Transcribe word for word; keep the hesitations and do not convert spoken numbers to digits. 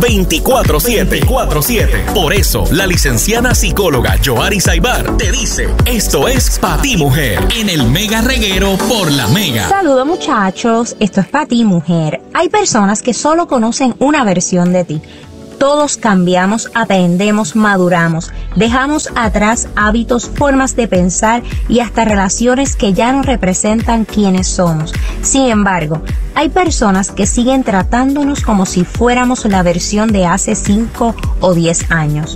veinticuatro siete. Por eso, la licenciada psicóloga Yoari Saibar te dice, esto es Pa' Ti Mujer, en el Mega Reguero por La Mega. Saludos muchachos, esto es Pa' Ti Mujer. Hay personas que solo conocen una versión de ti. Todos cambiamos, aprendemos, maduramos, dejamos atrás hábitos, formas de pensar y hasta relaciones que ya no representan quiénes somos. Sin embargo, hay personas que siguen tratándonos como si fuéramos la versión de hace cinco o diez años.